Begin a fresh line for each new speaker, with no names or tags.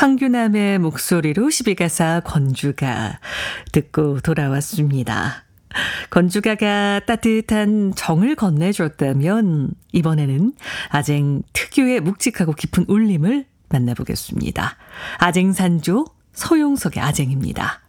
황규남의 목소리로 12가사 건주가 듣고 돌아왔습니다. 건주가가 따뜻한 정을 건네줬다면 이번에는 아쟁 특유의 묵직하고 깊은 울림을 만나보겠습니다. 아쟁산조 서용석의 아쟁입니다.